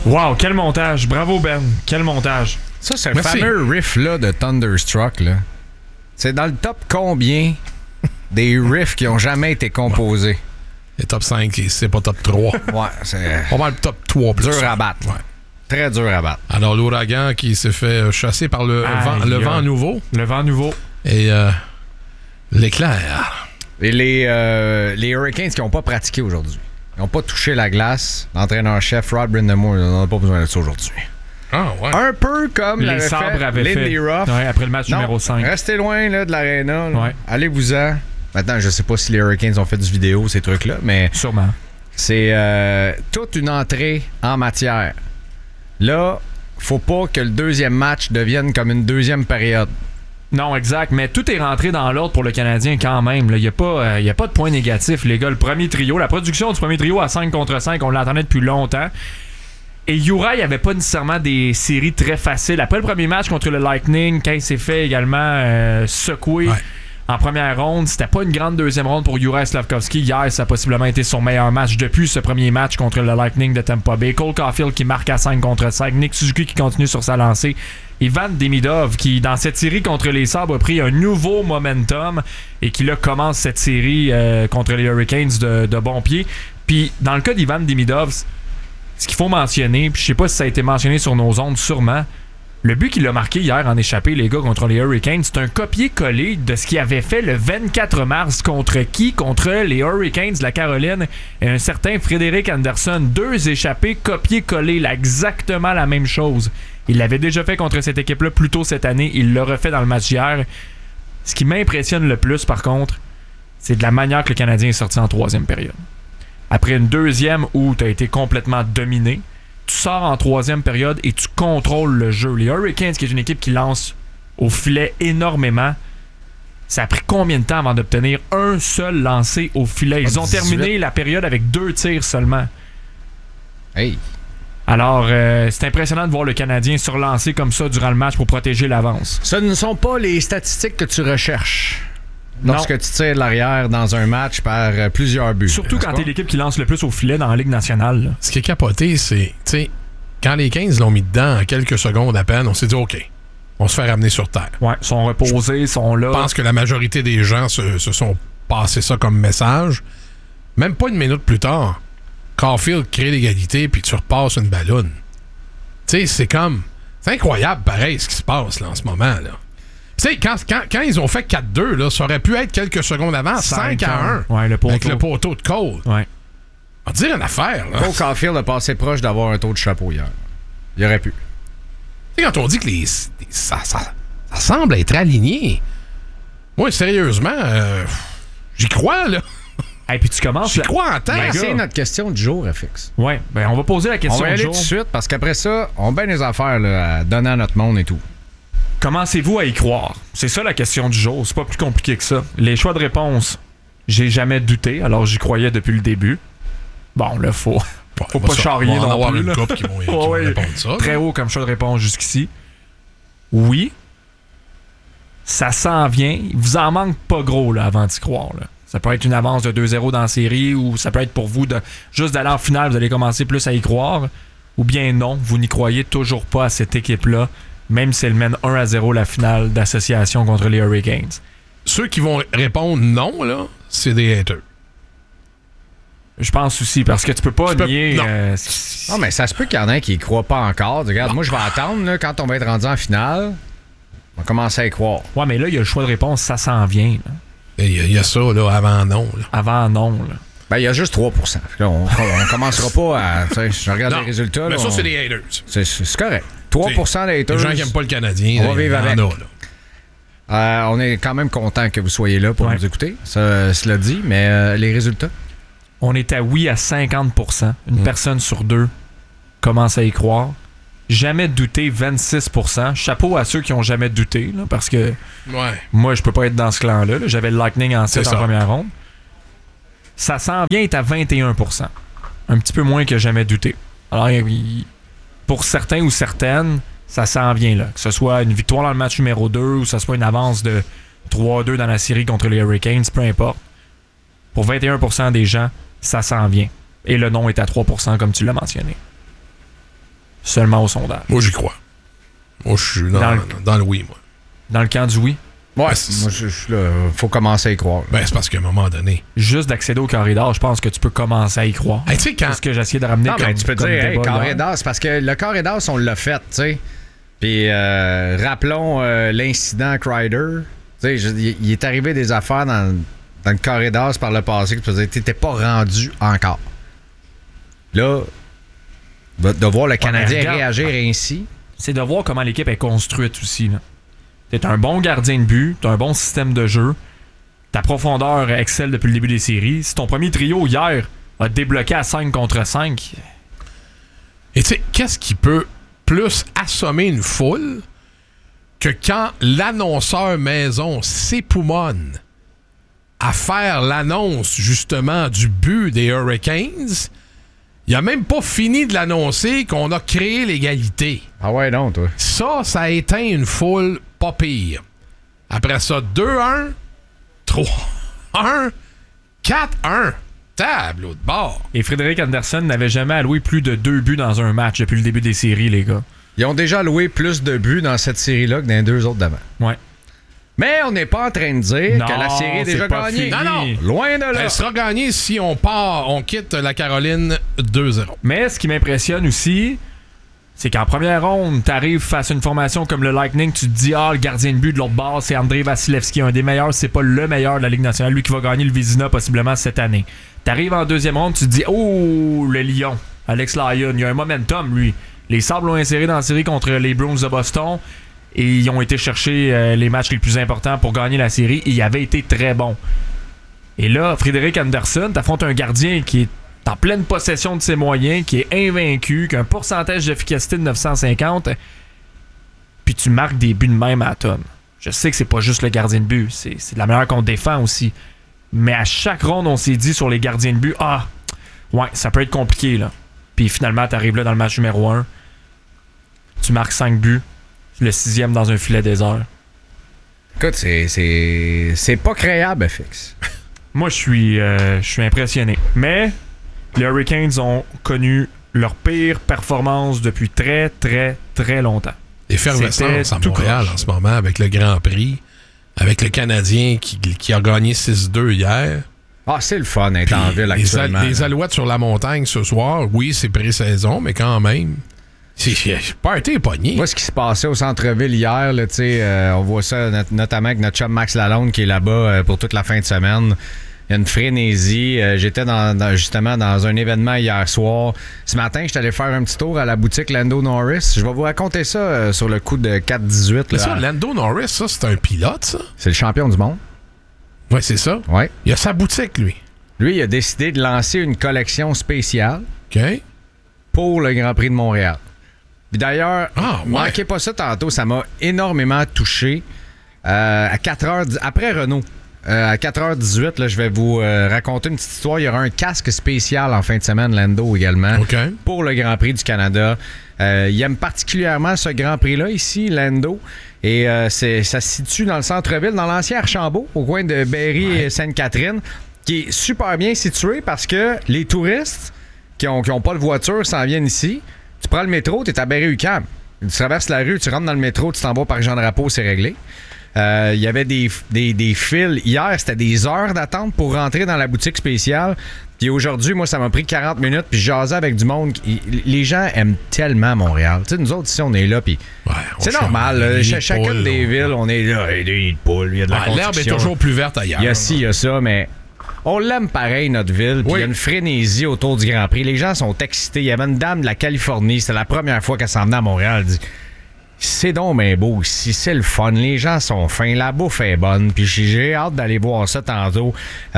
Wow, quel montage. Bravo, Ben. Quel montage. Ça, c'est le fameux riff-là de Thunderstruck, là. C'est dans le top combien des riffs qui ont jamais été composés? Les top 5, c'est pas top 3. Ouais, c'est... On va le top 3 plus. Dur à battre. Ouais. Très dur à battre. Alors, l'ouragan qui s'est fait chasser par le vent nouveau. Le vent nouveau. Et l'éclair. Et les Hurricanes qui n'ont pas pratiqué aujourd'hui. Ils n'ont pas touché la glace. L'entraîneur-chef Rod Brind'Amour n'en a pas besoin de ça aujourd'hui. Ah, ouais. Un peu comme les sabres avaient Lindy fait. Ruff. Ouais, après le match numéro 5. Restez loin là, de l'aréna. Ouais. Allez-vous-en. Maintenant, je sais pas si les Hurricanes ont fait du vidéo, ces trucs-là, mais Sûrement. c'est toute une entrée en matière. Là, faut pas que le deuxième match devienne comme une deuxième période. Non, exact. Mais tout est rentré dans l'ordre pour le Canadien quand même. Il n'y a pas de point négatif, les gars. Le premier trio, la production du premier trio à 5 contre 5, on l'attendait depuis longtemps. Et Uri avait pas nécessairement des séries très faciles. Après le premier match contre le Lightning, quand il s'est fait également secouer en première ronde, c'était pas une grande deuxième ronde pour Juraj Slafkovský. Hier, ça a possiblement été son meilleur match depuis ce premier match contre le Lightning de Tampa Bay. Cole Caulfield qui marque à 5 contre 5. Nick Suzuki qui continue sur sa lancée. Ivan Demidov qui, dans cette série contre les Sabres, a pris un nouveau momentum et qui là commence cette série contre les Hurricanes de bon pied. Puis, dans le cas d'Ivan Demidov, ce qu'il faut mentionner, puis je sais pas si ça a été mentionné sur nos ondes, sûrement, le but qu'il a marqué hier en échappée, les gars, contre les Hurricanes, c'est un copier-coller de ce qu'il avait fait le 24 mars contre qui? Contre les Hurricanes de la Caroline et un certain Frédéric Anderson. 2 échappés, copier-coller, exactement la même chose. Il l'avait déjà fait contre cette équipe-là plus tôt cette année. Il l'a refait dans le match hier. Ce qui m'impressionne le plus, par contre, c'est de la manière que le Canadien est sorti en troisième période. Après une deuxième où tu as été complètement dominé, tu sors en troisième période et tu contrôles le jeu. Les Hurricanes, qui est une équipe qui lance au filet énormément, ça a pris combien de temps avant d'obtenir un seul lancé au filet? Ils ont terminé la période avec 2 tirs seulement. Hey! Alors, c'est impressionnant de voir le Canadien se relancer comme ça durant le match pour protéger l'avance. Ce ne sont pas les statistiques que tu recherches lorsque tu tires de l'arrière dans un match par plusieurs buts. Surtout quand t'es l'équipe qui lance le plus au filet dans la Ligue nationale. Là. Ce qui est capoté, c'est, tu sais, quand les 15 l'ont mis dedans en quelques secondes à peine, on s'est dit, OK, on se fait ramener sur terre. Ouais, sont reposés, sont là. Je pense que la majorité des gens se sont passés ça comme message. Même pas une minute plus tard, Caulfield crée l'égalité, puis tu repasses une ballonne. Tu sais, c'est comme... C'est incroyable, pareil, ce qui se passe là, en ce moment, là. Tu sais, quand ils ont fait 4-2, là, ça aurait pu être quelques secondes avant, 5-1. Ouais, le poteau. Avec le poteau de Cole. Ouais. On va dire une affaire, là. Cole Caulfield a passé proche d'avoir un taux de chapeau hier. Il aurait pu. Tu sais, quand on dit que ça semble être aligné, moi, sérieusement, j'y crois, là. Et puis tu commences... J'y crois en temps. C'est notre question du jour, FX. Ouais, ben on va poser la question on va du aller jour. tout de suite, parce qu'après ça, on a bien des affaires là, à donner à notre monde et tout. Commencez-vous à y croire? C'est ça la question du jour. C'est pas plus compliqué que ça. Les choix de réponse, j'ai jamais douté, alors j'y croyais depuis le début. Bon, là, faut pas charrier non avoir plus. Une là. couple qui vont répondre ça. Très haut comme choix de réponse jusqu'ici. Oui. Ça s'en vient. Il vous en manque pas gros là, avant d'y croire. Là. Ça peut être une avance de 2-0 dans la série ou ça peut être pour vous de juste d'aller en finale, vous allez commencer plus à y croire. Ou bien non, vous n'y croyez toujours pas à cette équipe-là, même si elle mène 1-0 la finale d'association contre les Hurricanes. Ceux qui vont répondre non, là, c'est des haters. Je pense aussi, parce que tu peux pas nier... Non, mais ça se peut qu'il y en ait qui y croient pas encore. Regarde, moi, je vais attendre là, quand on va être rendu en finale. On va commencer à y croire. Ouais, mais là, il y a le choix de réponse, ça s'en vient. Il y a ça, là, avant non. Là. Avant non, là. Ben, il y a juste 3%. Là, on commencera pas à... Je regarde les résultats. Mais là, ça, c'est des haters. C'est correct. 3% des haters. Les gens qui n'aiment pas le Canadien. On va vivre avec. Là. On est quand même content que vous soyez là pour nous écouter. Cela dit, mais les résultats? On est à 50%. Une personne sur 2 commence à y croire. Jamais douté, 26%. Chapeau à ceux qui ont jamais douté, là, parce que moi, je peux pas être dans ce clan-là. Là. J'avais le Lightning en 7 en première ronde. Ça s'en vient être à 21%. Un petit peu moins que jamais douté. Alors, pour certains ou certaines, ça s'en vient là. Que ce soit une victoire dans le match numéro 2 ou que ce soit une avance de 3-2 dans la série contre les Hurricanes, peu importe. Pour 21% des gens, ça s'en vient. Et le non est à 3%, comme tu l'as mentionné. seulement au sondage. Moi, j'y crois. Moi, je suis dans le oui, moi. Dans le camp du oui? Ouais, moi, je suis là. Faut commencer à y croire. Ben, c'est parce qu'à un moment donné... Juste d'accéder au corridor, je pense que tu peux commencer à y croire. Hey, tu sais, quand... C'est ce que j'ai essayé de ramener non, comme mais tu peux comme dire, hey, débat, corridor, c'est parce que le corridor, on l'a fait, tu sais. Puis, rappelons l'incident Crider. Tu sais, il est arrivé des affaires dans le corridor par le passé que tu peux dire, t'étais pas rendu encore. Là, de voir le Canadien réagir ainsi... C'est de voir comment l'équipe est construite aussi, là. T'es un bon gardien de but, t'as un bon système de jeu, ta profondeur excelle depuis le début des séries. Si ton premier trio hier a débloqué à 5 contre 5... Et tu sais, qu'est-ce qui peut plus assommer une foule que quand l'annonceur maison s'époumonne à faire l'annonce, justement, du but des Hurricanes, il a même pas fini de l'annoncer qu'on a créé l'égalité. Ah ouais, non, toi. Ça a éteint une foule pas pire. Après ça, 2-1, 3-1, 4-1. Tableau de bord. Et Frédéric Andersen n'avait jamais alloué plus de 2 buts dans un match depuis le début des séries, les gars. Ils ont déjà alloué plus de buts dans cette série-là que dans les 2 autres d'avant. Ouais. Mais on n'est pas en train de dire que la série est déjà gagnée. Non. Loin de là. Elle sera gagnée si on quitte la Caroline 2-0. Mais ce qui m'impressionne aussi, c'est qu'en première ronde, t'arrives face à une formation comme le Lightning, tu te dis, le gardien de but de l'autre bord, c'est Andrei Vasilevski, un des meilleurs, c'est pas le meilleur de la Ligue nationale, lui qui va gagner le Vezina possiblement cette année. T'arrives en deuxième ronde, tu te dis, le Lion, Alex Lyon, il y a un momentum, lui. Les Sabres l'ont inséré dans la série contre les Bruins de Boston et ils ont été chercher les matchs les plus importants pour gagner la série et il avait été très bon. Et là, Frédéric Andersen, t'affrontes un gardien qui est en pleine possession de ses moyens, qui est invaincu, qui a un pourcentage d'efficacité de 950, puis tu marques des buts de même à la tonne. Je sais que c'est pas juste le gardien de but, c'est de la manière qu'on défend aussi. Mais à chaque ronde, on s'est dit sur les gardiens de but, ça peut être compliqué, là. Puis finalement, t'arrives là dans le match numéro 1, tu marques 5 buts, le 6e dans un filet désert. Écoute, c'est pas créable, FX. Moi, je suis impressionné. Mais les Hurricanes ont connu leur pire performance depuis très, très, très longtemps. Effervescence à Montréal en ce moment avec le Grand Prix, avec le Canadien qui a gagné 6-2 hier. Ah, c'est le fun d'être en ville actuellement. Les Alouettes sur la montagne ce soir, oui, c'est pré-saison, mais quand même, c'est party pogné. Moi, ce qui se passait au centre-ville hier, là, on voit ça notamment avec notre chum Max Lalonde qui est là-bas pour toute la fin de semaine. Il y a une frénésie. J'étais justement dans un événement hier soir. Ce matin, je suis allé faire un petit tour à la boutique Lando Norris. Je vais vous raconter ça sur le coup de 4-18. C'est ça, Lando Norris, ça, c'est un pilote, ça? C'est le champion du monde. Oui, c'est ça. Ouais. Il a sa boutique, lui. Lui, il a décidé de lancer une collection spéciale OK. pour le Grand Prix de Montréal. Puis d'ailleurs, manquez pas ça tantôt, ça m'a énormément touché. À 4h, après Renault, à 4h18, là, je vais vous raconter une petite histoire. Il y aura un casque spécial en fin de semaine, Lando également, pour le Grand Prix du Canada. Il aime particulièrement ce Grand Prix-là ici, Lando. Et ça se situe dans le centre-ville, dans l'ancien Archambault, au coin de Berry et Sainte-Catherine, qui est super bien situé parce que les touristes qui ont pas de voiture s'en viennent ici. Tu prends le métro, tu es à Berry-UQAM. Tu traverses la rue, tu rentres dans le métro, tu t'en vas par Jean-Drapeau, c'est réglé. Il y avait des fils. Hier, c'était des heures d'attente pour rentrer dans la boutique spéciale. Puis aujourd'hui, moi, ça m'a pris 40 minutes. Puis je jasais avec du monde. Les gens aiment tellement Montréal. Tu sais, nous autres, ici, on est là. Puis c'est normal. Chacune des villes, on est là. Il y a des nids de poules. Il y a de la construction. L'herbe est toujours plus verte ailleurs. Il y a ci, il y a ça. Mais on l'aime pareil, notre ville. Puis il y a une frénésie autour du Grand Prix. Les gens sont excités. Il y avait une dame de la Californie. C'était la première fois qu'elle s'en venait à Montréal. Elle dit: c'est donc bien beau ici, c'est le fun, les gens sont fins, la bouffe est bonne, puis j'ai hâte d'aller voir ça tantôt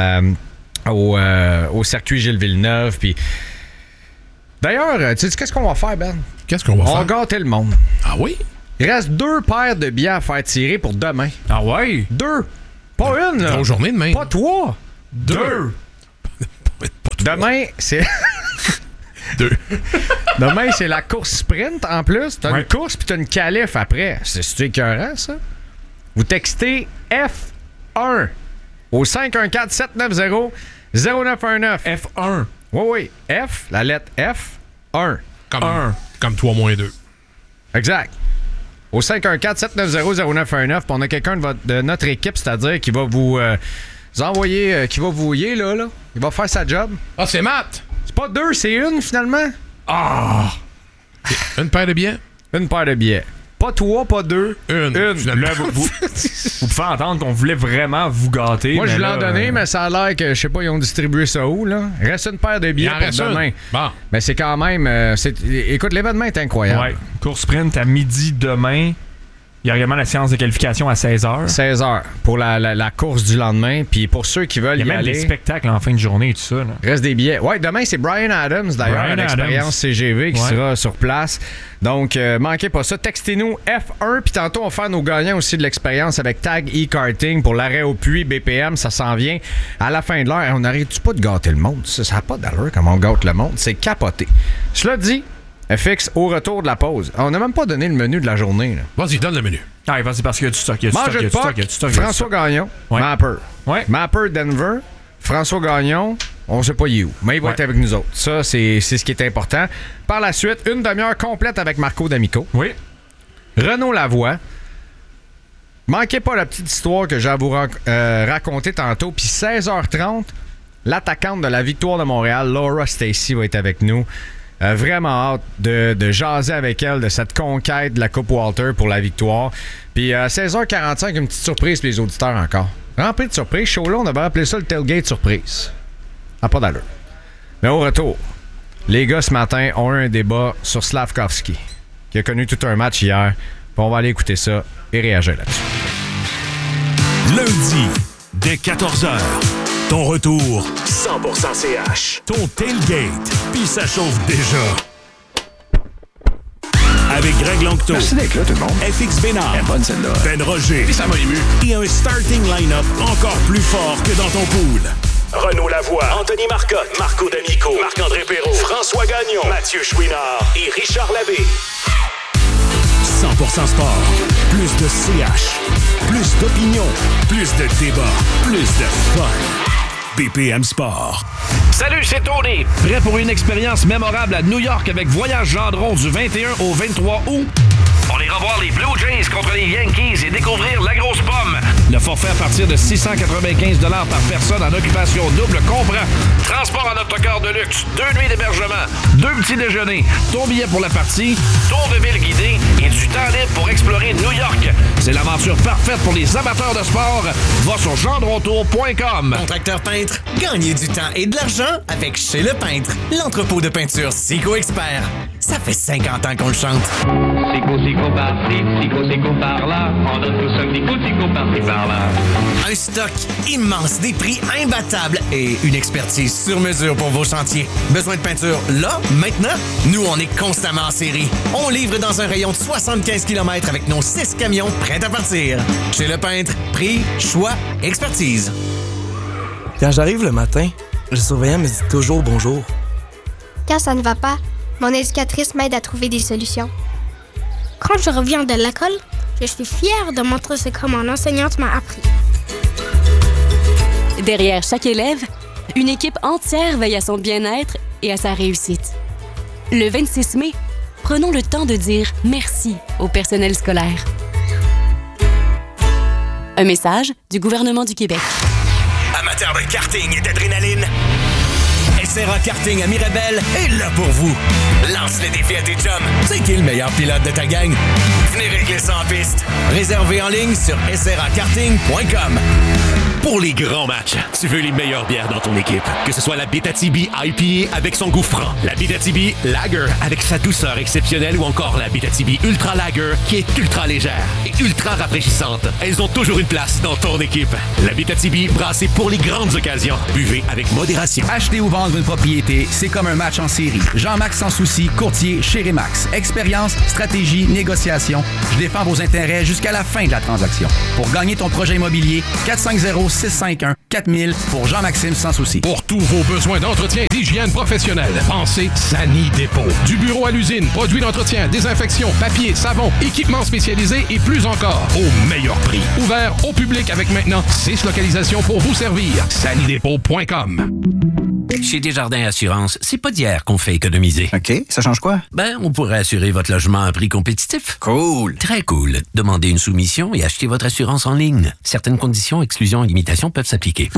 au circuit Gilles Villeneuve. Puis d'ailleurs, tu sais qu'est-ce qu'on va faire, Ben? Qu'est-ce qu'on va faire? On va gâter le monde. Ah oui? Il reste 2 paires de billets à faire tirer pour demain. Ah ouais? 2! Pas une, là. Grosse journée demain. Pas 3. 2. Demain, c'est... 2. Demain, c'est la course sprint en plus. T'as une course puis t'as une qualif après. C'est écœurant, ça? Vous textez F1 au 514-790-0919. F1. Oui. F, la lettre F, 1. Comme 3-2. Exact. Au 514-790-0919, on a quelqu'un de notre équipe, c'est-à-dire qui va vous envoyer, qui va vous là. Il va faire sa job. Ah, c'est Matt! C'est pas 2, c'est 1 finalement. Ah! Une paire de billets? Une paire de billets. Pas 3, pas 2. Une. Là, vous pouvez entendre qu'on voulait vraiment vous gâter. Moi, je l'ai en donné, mais ça a l'air que, je sais pas, ils ont distribué ça où, là. Il reste une paire de billets pour demain. Bon. Mais c'est quand même... écoute, l'événement est incroyable. Ouais. Course sprint à midi demain. Il y a également la séance de qualification à 16h. 16h pour la course du lendemain. Puis pour ceux qui veulent y aller... Il y a même des spectacles en fin de journée et tout ça. Là. Reste des billets. Ouais, demain, c'est Brian Adams, d'ailleurs, à l'expérience CGV, qui sera sur place. Donc, manquez pas ça. Textez-nous F1. Puis tantôt, on va faire nos gagnants aussi de l'expérience avec Tag e-karting pour l'arrêt au puits BPM. Ça s'en vient à la fin de l'heure. On n'arrête-tu pas de gâter le monde? Ça n'a pas d'allure comment on gâte le monde. C'est capoté. Cela dit... FX, au retour de la pause. On n'a même pas donné le menu de la journée. Là. Vas-y, donne le menu. Ah, vas-y, parce qu'il y a du stock. Mange de Puck, François Gagnon, Mapper. Ouais. Mapper Denver, François Gagnon, on ne sait pas il est où, mais il va être avec nous autres. Ça, c'est ce qui est important. Par la suite, une demi-heure complète avec Marco D'Amico. Oui. Renaud Lavoie. Manquez pas la petite histoire que j'ai à vous raconter tantôt. Puis 16h30, l'attaquante de la Victoire de Montréal, Laura Stacey, va être avec nous. Vraiment hâte de jaser avec elle de cette conquête de la Coupe Walter pour la victoire. Puis à 16h45, une petite surprise pour les auditeurs encore. Rempli de surprises. Show-là, on avait appelé ça le tailgate surprise. Ah, pas d'allure. Mais au retour, les gars ce matin ont eu un débat sur Slavkovski, qui a connu tout un match hier. Puis on va aller écouter ça et réagir là-dessus. Lundi, dès 14h. Ton retour, 100% CH. Ton tailgate, puis ça chauffe déjà. Avec Greg Langto. Merci d'être là, tout le monde. FX Bénard. Bonne celle-là. Ben Roger. Et ça m'a ému. Et un starting line-up encore plus fort que dans ton pool. Renaud Lavoie, Anthony Marcotte, Marco D'Amico, Marc-André Perrault, François Gagnon, Mathieu Chouinard et Richard Labbé. 100% sport. Plus de CH. Plus d'opinion. Plus de débat. Plus de fun. BPM Sport. Salut, c'est Tony. Prêt pour une expérience mémorable à New York avec Voyage Gendron du 21 au 23 août? On ira voir les Blue Jays contre les Yankees et découvrir la grosse pomme. Le forfait à partir de 695 $ par personne en occupation double comprend transport en autocar de luxe, 2 nuits d'hébergement, 2 petits déjeuners, ton billet pour la partie, tour de ville guidé et du temps libre pour explorer New York. C'est l'aventure parfaite pour les amateurs de sport. Va sur gendrontour.com. Contracteur peintre, gagnez du temps et de l'argent avec Chez Le Peintre, l'entrepôt de peinture Sico Expert. Ça fait 50 ans qu'on le chante. Sico par-ci, Sico par-là. On donne tous un petit coup, Sico par-ci, par-là. Un stock immense, des prix imbattables et une expertise sur mesure pour vos chantiers. Besoin de peinture là, maintenant? Nous, on est constamment en série. On livre dans un rayon de 75 km avec nos 6 camions prêts à partir. Chez Le Peintre, prix, choix, expertise. Quand j'arrive le matin, le surveillant me dit toujours bonjour. Quand ça ne va pas, mon éducatrice m'aide à trouver des solutions. Quand je reviens de l'école, je suis fière de montrer ce que mon enseignante m'a appris. Derrière chaque élève, une équipe entière veille à son bien-être et à sa réussite. Le 26 mai, prenons le temps de dire merci au personnel scolaire. Un message du gouvernement du Québec. Amateurs de karting et d'adrénaline, SRA Karting à Mirabel est là pour vous. Lance le défi à tes chums. C'est qui le meilleur pilote de ta gang? Venez régler ça en piste. Réservé en ligne sur srakarting.com. Pour les grands matchs, tu veux les meilleures bières dans ton équipe. Que ce soit la Abitibi IPA avec son goût franc, la Abitibi Lager avec sa douceur exceptionnelle ou encore la Abitibi Ultra Lager qui est ultra légère et ultra rafraîchissante. Elles ont toujours une place dans ton équipe. La Abitibi brassée pour les grandes occasions. Buvez avec modération. Acheter ou vendre une propriété, c'est comme un match en série. Jean-Max Sans Souci, courtier chez Remax. Expérience, stratégie, négociation. Je défends vos intérêts jusqu'à la fin de la transaction. Pour gagner ton projet immobilier, 450-651-4000 pour Jean-Maxime Sans Souci. Pour tous vos besoins d'entretien et d'hygiène professionnelle, pensez Sani Dépôt. Du bureau à l'usine, produits d'entretien, désinfection, papier, savon, équipements spécialisés et plus encore. Au meilleur prix. Ouvert au public avec maintenant 6 localisations pour vous servir. Sanidépôt.com. Chez Desjardins Assurance, c'est pas d'hier qu'on fait économiser. OK, ça change quoi? Ben, on pourrait assurer votre logement à un prix compétitif. Cool. Très cool. Demandez une soumission et achetez votre assurance en ligne. Certaines conditions, exclusions et limitations peuvent s'appliquer.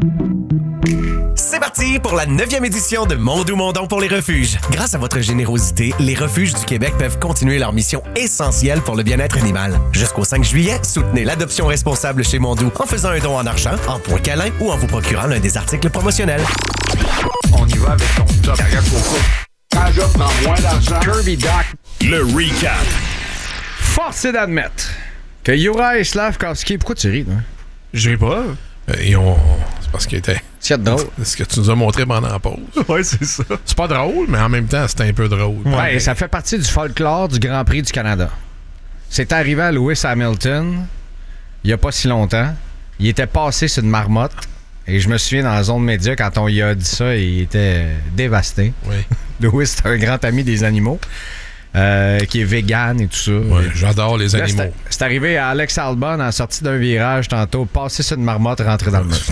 C'est parti pour la 9e édition de Mondou Mondon pour les refuges. Grâce à votre générosité, les refuges du Québec peuvent continuer leur mission essentielle pour le bien-être animal. Jusqu'au 5 juillet, soutenez l'adoption responsable chez Mondou en faisant un don en argent, en points câlins ou en vous procurant l'un des articles promotionnels. On y va avec ton top. Carrière Coco. Quand je prends moins d'argent. Kirby Doc. Le recap. Force est d'admettre que Juraj Slafkovský... Pourquoi tu ris, toi? Je ris pas. C'est parce qu'il était... C'est drôle. C'est ce que tu nous as montré pendant la pause. Ouais, c'est ça. C'est pas drôle, mais en même temps, c'est un peu drôle. Ouais, ça fait partie du folklore du Grand Prix du Canada. C'est arrivé à Lewis Hamilton il y a pas si longtemps. Il était passé sur une marmotte. Et je me souviens dans la zone média, quand on lui a dit ça, il était dévasté. Oui. Lewis, c'est un grand ami des animaux. Qui est vegan et tout ça. Ouais, j'adore les là, animaux. C'est arrivé à Alex Albon en sortie d'un virage tantôt, passer sur une marmotte, rentrer dans le mur.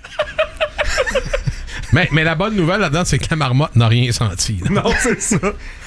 mais la bonne nouvelle là-dedans, c'est que la marmotte n'a rien senti. Là. Non, c'est ça.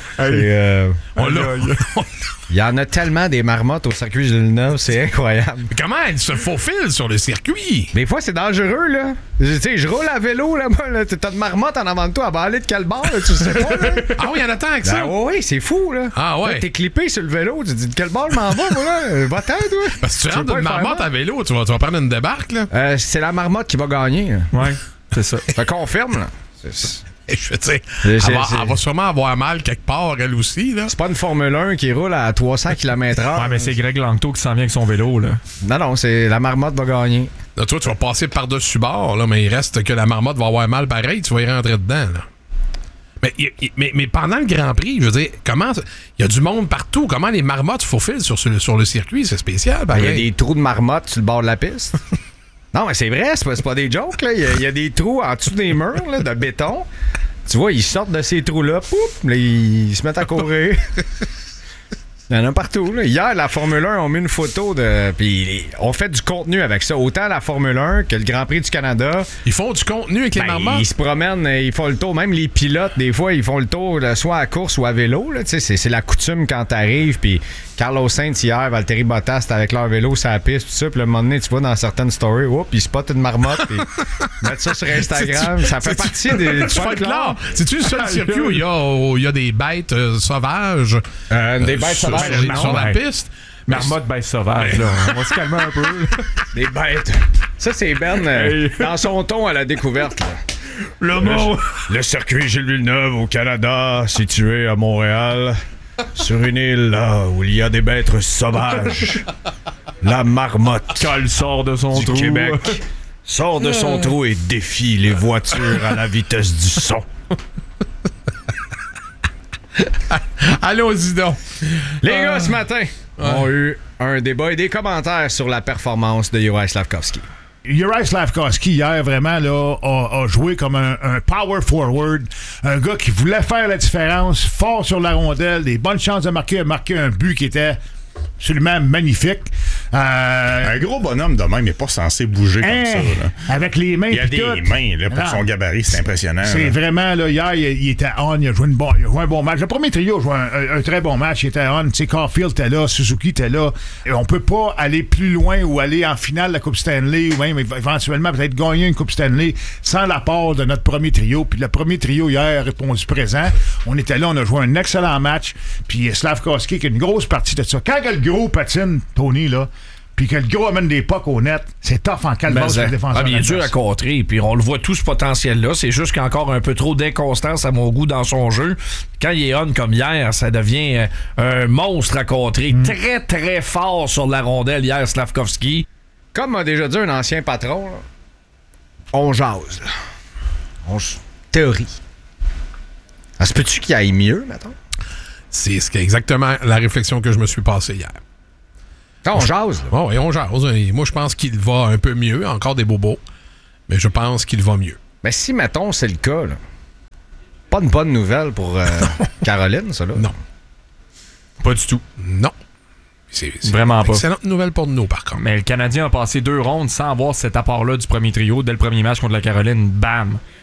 Il y en a tellement des marmottes au circuit Villeneuve, c'est incroyable. Mais comment elles se faufilent sur le circuit? Des fois, c'est dangereux, là. Tu sais, je roule à vélo, là-bas, là. T'as une marmotte en avant de toi, elle va aller de quel bord, là, tu sais pas, là. Ah oui, il y en a tant que ça? Ben, oui, c'est fou, là. Ah ouais. Là, t'es clippé sur le vélo, tu dis de quel bord je m'en vais, moi, là? Va-t'en, toi. Parce que tu rentres d'une marmotte à vélo, tu vas prendre une débarque, là. C'est la marmotte qui va gagner. Là. Ouais, c'est ça. Ça confirme, là. Je veux dire, elle va sûrement avoir mal quelque part, elle aussi. Là. C'est pas une Formule 1 qui roule à 300 km/h. Ouais, mais c'est Greg Langto qui s'en vient avec son vélo. Là. Non, c'est la marmotte va gagner. Là, toi, tu vas passer par-dessus bord, là, mais il reste que la marmotte va avoir mal pareil, tu vas y rentrer dedans. Là. Mais pendant le Grand Prix, je veux dire, comment il y a du monde partout. Comment les marmottes faufilent sur le circuit? C'est spécial. Il y a des trous de marmotte sur le bord de la piste. Non, mais c'est vrai, c'est pas des jokes. Il y a des trous en dessous des murs là, de béton. Tu vois, ils sortent de ces trous-là, pouf, là, ils se mettent à courir. Il y en a partout. Là. Hier, la Formule 1, on mis une photo de. Puis on fait du contenu avec ça. Autant la Formule 1 que le Grand Prix du Canada. Ils font du contenu avec les marmottes? Ils se promènent, ils font le tour. Même les pilotes, des fois, ils font le tour soit à course ou à vélo. Là. C'est la coutume quand t'arrives. Puis Carlos Sainz hier, Valtteri Bottas, c'était avec leur vélo sur la piste, tout ça. Puis le moment donné, tu vois dans certaines stories, ils spotent une marmotte. Puis mettent ça sur Instagram. Ça fait partie du folklore. C'est-tu le seul circuit où il y a des bêtes sauvages? Des bêtes sauvages. Sur la piste. Marmotte bête sauvage, là. On va se calmer un peu. Des bêtes. Ça, c'est Ben dans son ton à la découverte. Là. Le circuit Gilles Villeneuve au Canada, situé à Montréal, sur une île là, où il y a des bêtes sauvages. La marmotte. Quand elle sort de son trou. Québec sort de son trou et défie les voitures à la vitesse du son. Allons-y donc. Les gars, ce matin, ont eu un débat et des commentaires sur la performance de Juraj Slafkovský. Juraj Slafkovský, hier, vraiment, là, a joué comme un power forward. Un gars qui voulait faire la différence, fort sur la rondelle, des bonnes chances de marquer un but qui était absolument magnifique. Un gros bonhomme de même n'est pas censé bouger comme ça. Là. Avec les mains. Il y a des mains là, pour son gabarit, c'est impressionnant. C'est là. vraiment, là, hier, il était on, il a joué un bon match. Le premier trio a joué un très bon match, il était on. Tu sais, Caulfield était là, Suzuki était là. Et on peut pas aller plus loin ou aller en finale de la Coupe Stanley ou même éventuellement peut-être gagner une Coupe Stanley sans l'apport de notre premier trio. Puis le premier trio hier a répondu présent. On était là, on a joué un excellent match. Puis Slafkovský qui a une grosse partie de ça. Quand le gros patine, Tony, là, puis que le gros amène des pucks au net, c'est tough en calvasse le défenseur. Il est dur à contrer, puis on le voit tout ce potentiel-là. C'est juste qu'il y a encore un peu trop d'inconstance à mon goût dans son jeu. Quand il est on comme hier, ça devient un monstre à contrer. Très, très fort sur la rondelle hier, Slafkovský. Comme m'a déjà dit un ancien patron, là, on jase. Théorie. Se peut-tu qu'il aille mieux, mettons? C'est exactement la réflexion que je me suis passée hier. On jase, là. Oui, on jase. Moi, je pense qu'il va un peu mieux. Encore des bobos. Mais je pense qu'il va mieux. Mais si, mettons, c'est le cas, là, pas une bonne nouvelle pour Caroline, ça, là? Non. Pas du tout. Non. C'est vraiment pas. Excellente nouvelle pour nous, par contre. Mais le Canadien a passé 2 rondes sans avoir cet apport-là du premier trio. Dès le premier match contre la Caroline, bam!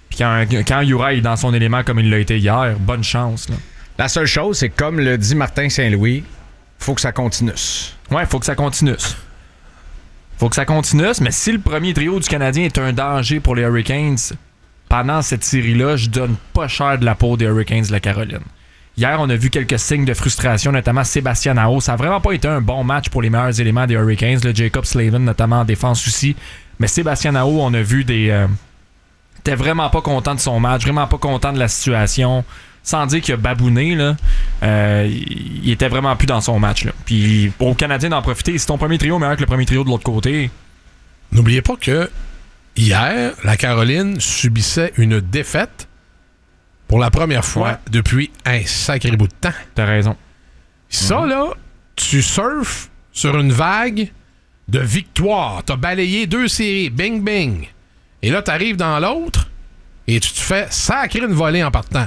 Puis quand Uri est dans son élément comme il l'a été hier, bonne chance. Là. La seule chose, c'est que comme le dit Martin Saint-Louis, faut que ça continue. Ouais, faut que ça continue. Faut que ça continue, mais si le premier trio du Canadien est un danger pour les Hurricanes, pendant cette série-là, je donne pas cher de la peau des Hurricanes de la Caroline. Hier, on a vu quelques signes de frustration, notamment Sébastien Aho. Ça a vraiment pas été un bon match pour les meilleurs éléments des Hurricanes. Le Jacob Slavin, notamment en défense aussi. Mais Sébastien Aho, on a vu était vraiment pas content de son match, vraiment pas content de la situation. Sans dire qu'il a babouné, là, il était vraiment plus dans son match. Là. Puis pour le Canadien d'en profiter, si ton premier trio est meilleur que le premier trio de l'autre côté. N'oubliez pas que hier, la Caroline subissait une défaite pour la première fois depuis un sacré bout de temps. T'as raison. Ça, là, tu surfes sur une vague de victoire. T'as balayé 2 séries, bing, bing. Et là, t'arrives dans l'autre et tu te fais sacrer une volée en partant.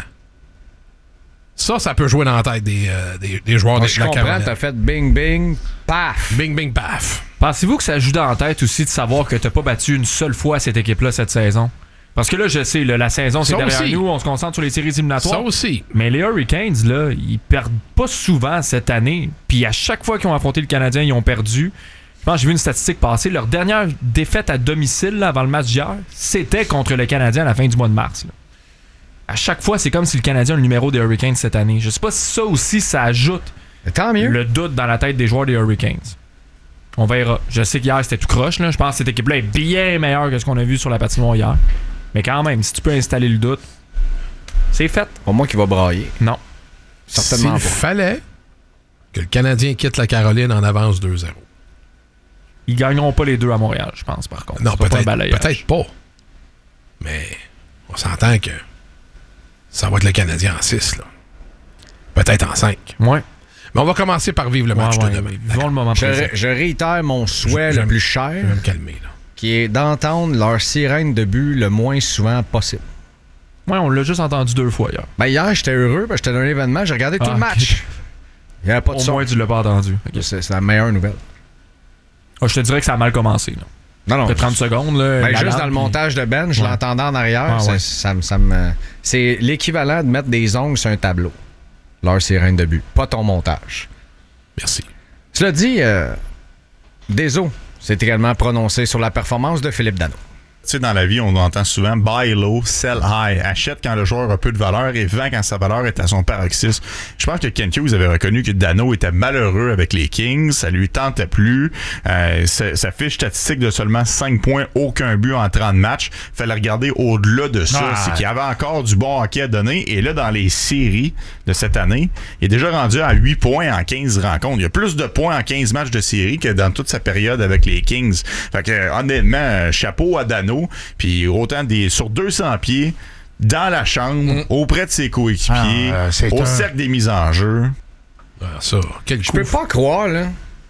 Ça peut jouer dans la tête des joueurs de la Caroline. Je comprends, t'as fait bing, bing, paf. Bing, bing, paf. Pensez-vous que ça joue dans la tête aussi de savoir que t'as pas battu une seule fois cette équipe-là cette saison? Parce que là, je sais, là, la saison, c'est derrière nous. On se concentre sur les séries éliminatoires. Ça aussi. Mais les Hurricanes, là, ils perdent pas souvent cette année. Puis à chaque fois qu'ils ont affronté le Canadien, ils ont perdu. Je pense que j'ai vu une statistique passer. Leur dernière défaite à domicile là, avant le match d'hier, c'était contre le Canadien à la fin du mois de mars. Là. À chaque fois, c'est comme si le Canadien a le numéro des Hurricanes cette année. Je sais pas si ça aussi, ça ajoute tant mieux. Le doute dans la tête des joueurs des Hurricanes. On verra. Je sais qu'hier, c'était tout croche. Là. Je pense que cette équipe-là est bien meilleure que ce qu'on a vu sur la patinoire hier. Mais quand même, si tu peux installer le doute, c'est fait. Pour moi qui va brailler. Non. Certainement S'il pas. fallait que le Canadien quitte la Caroline en avance 2-0. Ils gagneront pas les deux à Montréal, je pense, par contre. Non, peut-être pas. Mais on s'entend que ça va être le Canadien en 6, là. Peut-être en 5. Ouais. Mais on va commencer par vivre le match de demain. Vivons le moment présent. Je réitère mon souhait le plus cher. Je vais me calmer, là. Qui est d'entendre leur sirène de but le moins souvent possible. Ouais, on l'a juste entendu 2 fois hier. Ben hier, j'étais heureux, parce que j'étais dans l'événement, j'ai regardé tout le match. Il n'y avait pas de son. Au moins, tu l'as pas entendu. Okay. C'est la meilleure nouvelle. Je te dirais que ça a mal commencé. Là. Non. Après 30 secondes. Là, ben, juste dans le montage de Ben, je l'entendais en arrière. C'est l'équivalent de mettre des ongles sur un tableau. Leur sirène de but. Pas ton montage. Merci. Cela dit, désolé. C'est également prononcé sur la performance de Philippe Danault. Tu sais, dans la vie, on entend souvent buy low, sell high. Achète quand le joueur a peu de valeur et vend quand sa valeur est à son paroxysme. Je pense que Ken Hughes avait reconnu que Danault était malheureux avec les Kings. Ça lui tentait plus. Sa fiche statistique de seulement 5 points, aucun but en 30 matchs. Fallait regarder au-delà de ça. C'est qu'il y avait encore du bon hockey à donner. Et là, dans les séries de cette année, il est déjà rendu à 8 points en 15 rencontres. Il y a plus de points en 15 matchs de série que dans toute sa période avec les Kings. Fait que, honnêtement, chapeau à Danault. Puis autant sur 200 pieds, dans la chambre, auprès de ses coéquipiers, au cercle des mises en jeu. Je peux pas croire là,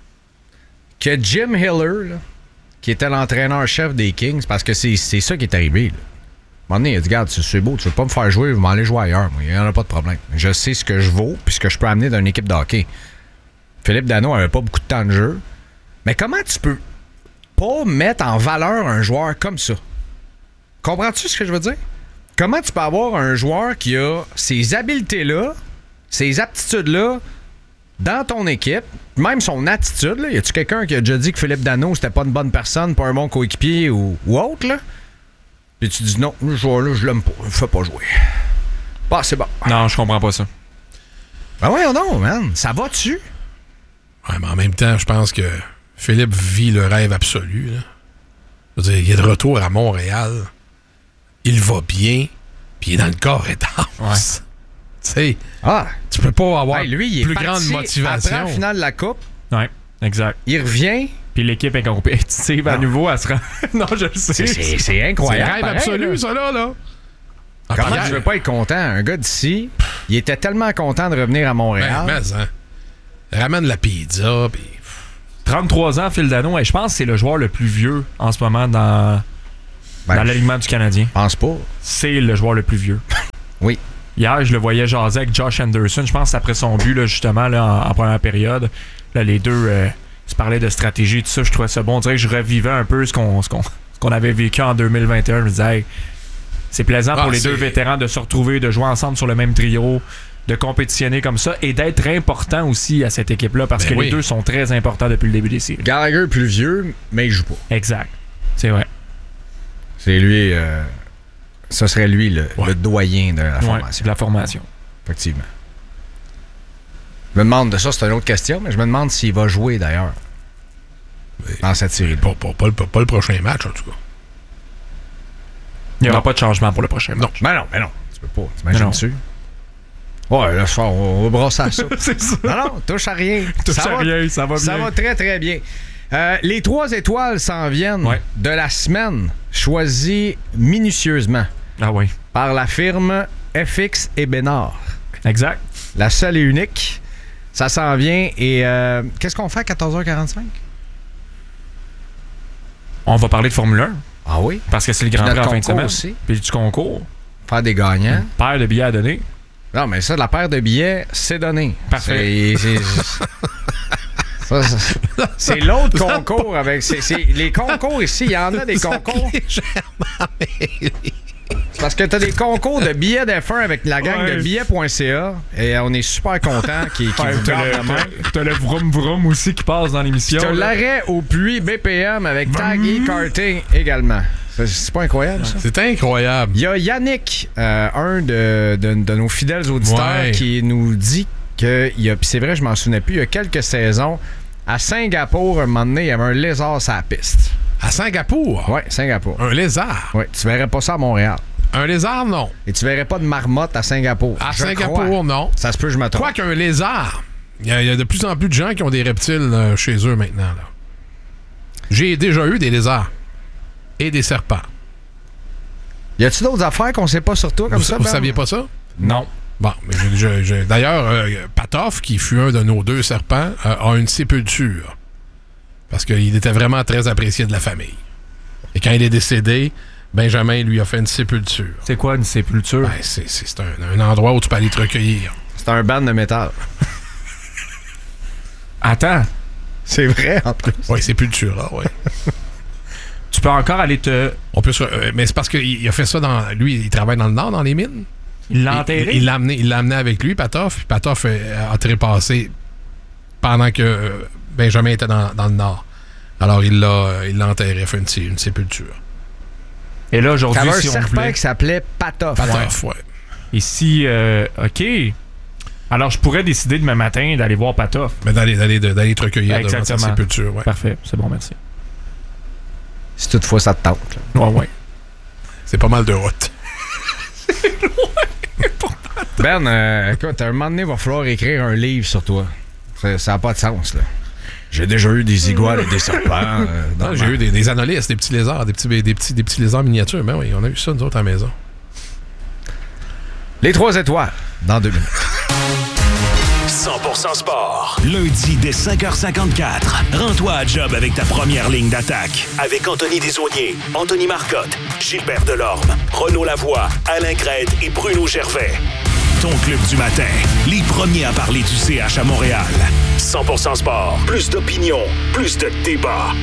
que Jim Hiller, là, qui était l'entraîneur-chef des Kings, parce que c'est ça qui est arrivé. Là. À un moment donné, il a dit, regarde, c'est beau, tu veux pas me faire jouer, vous m'allez jouer ailleurs. Il n'y en a pas de problème. Je sais ce que je vaux puis ce que je peux amener d'une équipe de hockey. Philippe Danault avait pas beaucoup de temps de jeu. Mais comment tu peux pas mettre en valeur un joueur comme ça? Comprends-tu ce que je veux dire? Comment tu peux avoir un joueur qui a ces habiletés-là, ces aptitudes-là dans ton équipe, même son attitude, là? Y a-tu quelqu'un qui a déjà dit que Philippe Danault c'était pas une bonne personne, pas un bon coéquipier ou autre, là? Puis tu dis non, le joueur-là, je l'aime pas, je le fais pas jouer. Bah, c'est bon. Non, je comprends pas ça. Ben ouais, non, man. Ça va-tu? Ouais, mais en même temps, je pense que Philippe vit le rêve absolu. Là. Je veux dire, il est de retour à Montréal. Il va bien, puis il est dans le corps et d'âme. Ouais. Tu sais, tu peux pas avoir lui, il est plus grande motivation. Après la finale de la Coupe. Ouais, exact. Il revient. Puis l'équipe est compétitive à nouveau. Elle se rend... non, je le sais. C'est incroyable. C'est rêve absolu, ça, là. Comment tu veux pas être content? Un gars d'ici, il était tellement content de revenir à Montréal. Ramène la pizza, puis... 33 ans, Phil Danault, et je pense que c'est le joueur le plus vieux en ce moment dans l'alignement du Canadien. Je pense pas. C'est le joueur le plus vieux. Oui. Hier, je le voyais jaser avec Josh Anderson. Je pense que c'est après son but, là, justement, là, en première période. Là, les deux se parlaient de stratégie et tout ça. Je trouvais ça bon. On dirait que je revivais un peu ce qu'on avait vécu en 2021. Je me disais, hey, C'est plaisant pour les deux vétérans de se retrouver, de jouer ensemble sur le même trio, de compétitionner comme ça et d'être important aussi à cette équipe-là parce que les deux sont très importants depuis le début des séries. Gallagher est plus vieux, mais il joue pas. Exact. C'est vrai. C'est lui... ce serait lui le doyen de la formation. De la formation. Effectivement. Je me demande, ça c'est une autre question, mais je me demande s'il va jouer d'ailleurs dans cette série. Pas le prochain match, en tout cas. Il n'y aura pas de changement pour le prochain match. Mais non. Tu peux pas. T'imagines-tu? Ouais, là, on va brosser à ça. C'est ça. Non, touche à rien. Ça va bien. Ça va très, très bien. Les 3 étoiles s'en viennent de la semaine, choisies minutieusement par la firme FX et Bénard. Exact. La seule et unique. Ça s'en vient. Et qu'est-ce qu'on fait à 14h45? On va parler de Formule 1. Ah oui? Parce que c'est le Grand Prix en fin de semaine. Aussi. Puis du concours. Faire des gagnants. Une paire de billets à donner. Non, mais ça, la paire de billets, c'est donné. Parfait. C'est l'autre concours avec... les concours ici, il y en a des concours. Parce que t'as des concours de billets d'F1 avec la gang de billets.ca et on est super contents qu'ils vous gardent la main. T'as le vroom vroom aussi qui passe dans l'émission. T'as l'arrêt au puits BPM avec Tag e-Karting également. C'est pas incroyable, ça? C'est incroyable. Il y a Yannick, un de nos fidèles auditeurs, qui nous dit que, puis c'est vrai, je m'en souvenais plus, il y a quelques saisons, à Singapour, un moment donné, il y avait un lézard sur la piste. À Singapour? Oui, Singapour. Un lézard? Oui, tu verrais pas ça à Montréal. Un lézard, non. Et tu verrais pas de marmotte à Singapour. À Singapour, non. Ça se peut, je me trompe. Quoi qu'un lézard, il y a de plus en plus de gens qui ont des reptiles chez eux maintenant. Là. J'ai déjà eu des lézards et des serpents. Y a-tu d'autres affaires qu'on sait pas sur toi comme ça? Vous saviez pas ça? Non. Bon, mais d'ailleurs, Patoff, qui fut un de nos 2 serpents, a une sépulture. Parce qu'il était vraiment très apprécié de la famille. Et quand il est décédé, Benjamin lui a fait une sépulture. C'est quoi une sépulture? Ben, c'est un endroit où tu peux aller te recueillir. C'est un band de métal. Attends. C'est vrai, en plus. Oui, sépulture, oui. Tu peux encore aller te... On peut mais c'est parce qu'il a fait ça dans... Lui, il travaille dans le Nord, dans les mines. Il l'a enterré? Il l'a amené avec lui, Patoff. Puis Patoff a trépassé pendant que Benjamin était dans le Nord. Alors, il l'a enterré, fait une sépulture. Et là, aujourd'hui, t'avais si un serpent qui s'appelait Patoff. Patoff, ouais. Ici, OK. Alors, je pourrais décider demain matin d'aller voir Patoff. Mais d'aller te recueillir devant sa sépulture, ouais. Parfait, c'est bon, merci. Si toutefois ça te tente. Ouais. C'est pas mal de route. C'est loin. Ben, écoute, à un moment donné, il va falloir écrire un livre sur toi. Ça n'a pas de sens, là. J'ai déjà eu des iguales et des serpents. J'ai eu des anolistes, des petits lézards, des petits lézards miniatures. Ben oui, on a eu ça, nous autres, à la maison. Les 3 étoiles, dans 2 minutes. 100% sport. Lundi dès 5h54. Rends-toi à job avec ta première ligne d'attaque. Avec Anthony Desaulniers, Anthony Marcotte, Gilbert Delorme, Renaud Lavoie, Alain Crête et Bruno Gervais. Ton club du matin. Les premiers à parler du CH à Montréal. 100% sport. Plus d'opinion. Plus de débat.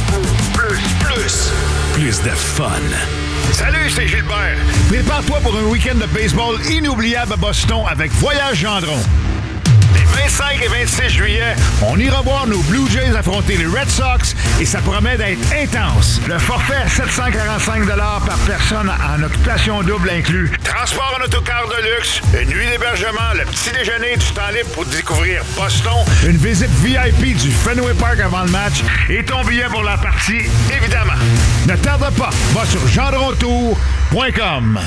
Plus de fun. Salut, c'est Gilbert. Prépare-toi pour un week-end de baseball inoubliable à Boston avec Voyage Gendron. Les 25 et 26 juillet, on ira voir nos Blue Jays affronter les Red Sox et ça promet d'être intense. Le forfait à 745 $ par personne en occupation double inclus. Transport en autocar de luxe, une nuit d'hébergement, le petit déjeuner, du temps libre pour découvrir Boston, une visite VIP du Fenway Park avant le match et ton billet pour la partie, évidemment. Ne tarde pas, va sur gendrontour.com.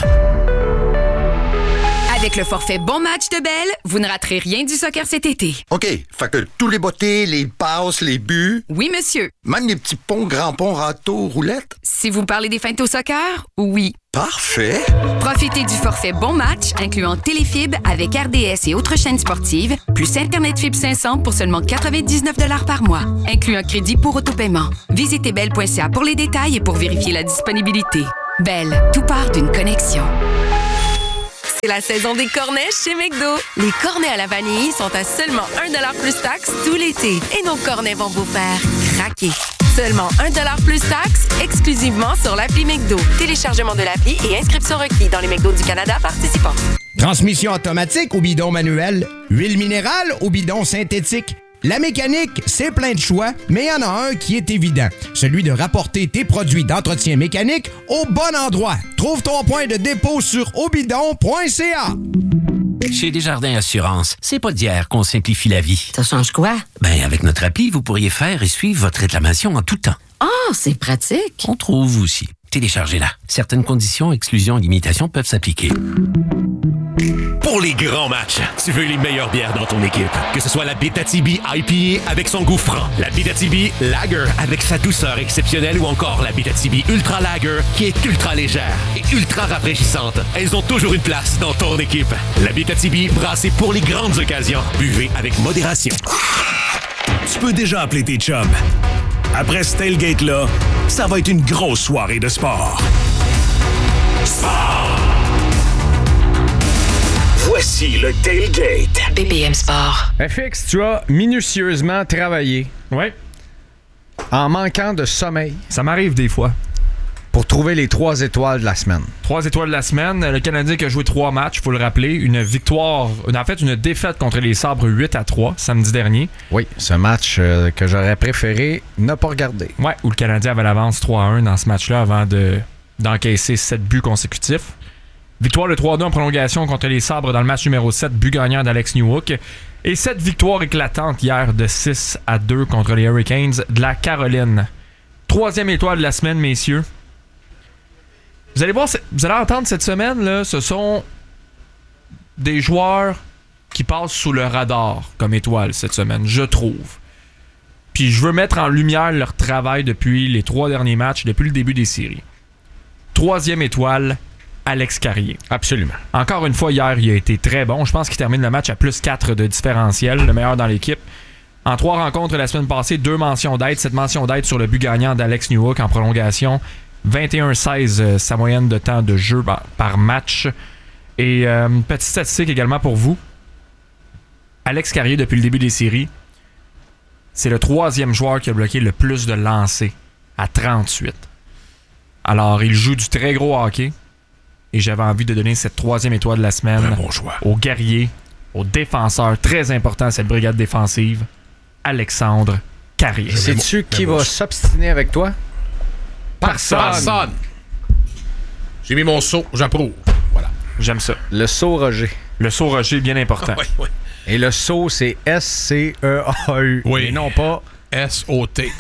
Avec le forfait Bon Match de Bell, vous ne raterez rien du soccer cet été. OK, fait que tous les bottées, les passes, les buts... Oui, monsieur. Même les petits ponts, grands ponts, râteaux, roulettes? Si vous parlez des feintes au soccer, oui. Parfait. Profitez du forfait Bon Match, incluant Téléfib avec RDS et autres chaînes sportives, plus Internet Fibre 500 pour seulement 99 $ par mois, inclut un crédit pour autopaiement. Visitez bell.ca pour les détails et pour vérifier la disponibilité. Bell, tout part d'une connexion. C'est la saison des cornets chez McDo. Les cornets à la vanille sont à seulement 1 $ plus taxe tout l'été. Et nos cornets vont vous faire craquer. Seulement 1$ plus taxes, exclusivement sur l'appli McDo. Téléchargement de l'appli et inscription requis dans les McDo du Canada participants. Transmission automatique ou bidon manuel? Huile minérale ou bidon synthétique? La mécanique, c'est plein de choix, mais il y en a un qui est évident. Celui de rapporter tes produits d'entretien mécanique au bon endroit. Trouve ton point de dépôt sur obidon.ca. Chez Desjardins Assurance, c'est pas d'hier qu'on simplifie la vie. Ça change quoi? Ben, avec notre appli, vous pourriez faire et suivre votre réclamation en tout temps. Ah, c'est pratique. On trouve aussi. Téléchargez-la. Certaines conditions, exclusions et limitations peuvent s'appliquer. Pour les grands matchs, tu veux les meilleures bières dans ton équipe. Que ce soit la Bétatibi IPA avec son goût franc, la Bétatibi Lager avec sa douceur exceptionnelle ou encore la Bétatibi Ultra Lager qui est ultra légère et ultra rafraîchissante. Elles ont toujours une place dans ton équipe. La Bétatibi, brassée pour les grandes occasions. Buvez avec modération. Tu peux déjà appeler tes chums. Après ce tailgate-là, ça va être une grosse soirée de sport. Sport! Voici le Tailgate. BPM Sport. FX, tu as minutieusement travaillé. Oui. En manquant de sommeil. Ça m'arrive des fois. Pour trouver les 3 étoiles de la semaine. 3 étoiles de la semaine. Le Canadien qui a joué 3 matchs, il faut le rappeler. Une défaite contre les Sabres 8-3 samedi dernier. Oui, ce match que j'aurais préféré ne pas regarder. Ouais, où le Canadien avait l'avance 3-1 dans ce match-là avant d'encaisser 7 buts consécutifs. Victoire de 3-2 en prolongation contre les Sabres dans le match numéro 7, but gagnant d'Alex Newhook. Et cette victoire éclatante hier de 6-2 contre les Hurricanes de la Caroline. 3e étoile de la semaine, messieurs. Vous allez voir, vous allez entendre cette semaine, là, ce sont des joueurs qui passent sous le radar comme étoile cette semaine, je trouve. Puis je veux mettre en lumière leur travail depuis les 3 derniers matchs, depuis le début des séries. 3e étoile, Alex Carrier. Absolument. Encore une fois, hier, il a été très bon. Je pense qu'il termine le match à plus 4 de différentiel, le meilleur dans l'équipe. En 3 rencontres la semaine passée, 2 mentions d'aide. Cette mention d'aide sur le but gagnant d'Alex Newhook en prolongation. 21-16, sa moyenne de temps de jeu par match. Et petite statistique également pour vous. Alex Carrier, depuis le début des séries, c'est le 3e joueur qui a bloqué le plus de lancers, à 38. Alors, il joue du très gros hockey. Et j'avais envie de donner cette 3e étoile de la semaine au guerrier, au défenseur très important à cette brigade défensive, Alexandre Carrier. Sais-tu qui va s'obstiner avec toi? Personne. J'ai mis mon saut, j'approuve. Voilà. J'aime ça. Le saut Roger. Le saut Roger, bien important. Oui. Et le saut, c'est S-C-E-A-U. Oui. Et non pas S-O-T.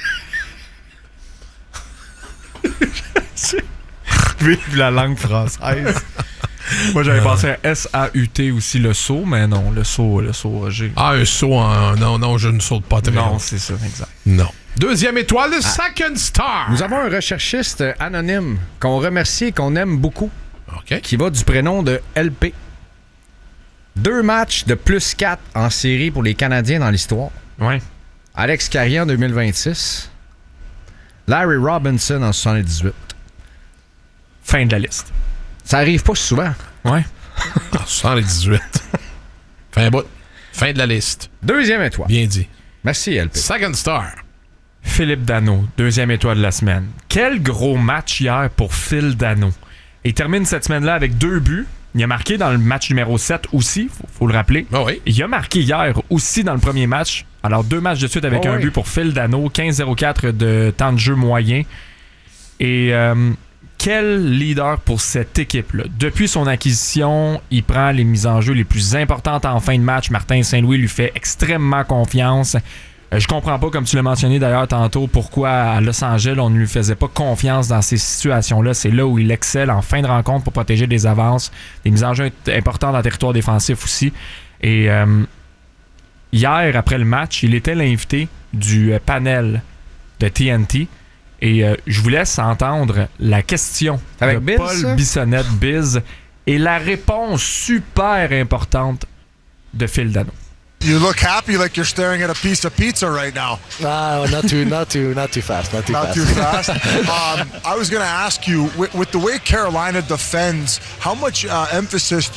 Vive la langue française. Moi, j'avais pensé à S-A-U-T aussi, le saut, mais non, le saut Roger. Ah, un saut en... Non, je ne saute pas très Non, long. c'est ça, exact. Non. 2e étoile, le Second Star. Nous avons un recherchiste anonyme qu'on remercie et qu'on aime beaucoup, qui va du prénom de LP. 2 matchs de plus 4 en série pour les Canadiens dans l'histoire. Oui. Alex Carrier en 2026. Larry Robinson en 78. Fin de la liste. Ça arrive pas souvent. Ouais. En 78. Fin de la liste. 2e étoile. Bien dit. Merci, LP. Second Star. Philippe Danault, 2e étoile de la semaine. Quel gros match hier pour Phil Danault. Il termine cette semaine-là avec 2 buts. Il a marqué dans le match numéro 7 aussi, faut le rappeler. Oh oui. Il a marqué hier aussi dans le premier match. Alors 2 matchs de suite avec un but pour Phil Danault. 15-0-4 de temps de jeu moyen. Et quel leader pour cette équipe-là. Depuis son acquisition, il prend les mises en jeu les plus importantes en fin de match. Martin Saint-Louis lui fait extrêmement confiance. Je comprends pas, comme tu l'as mentionné d'ailleurs tantôt, pourquoi à Los Angeles, on ne lui faisait pas confiance dans ces situations-là. C'est là où il excelle en fin de rencontre pour protéger des avances, des mises en jeu importantes dans le territoire défensif aussi. Et hier, après le match, il était l'invité du panel de TNT. Et je vous laisse entendre la question avec de Paul Bissonnette, Biz, et la réponse super importante de Phil Danault. You look happy, like you're staring at a piece of pizza right now. Not too fast. Not too fast. I was going to ask you, with the way Carolina defends, how much emphasis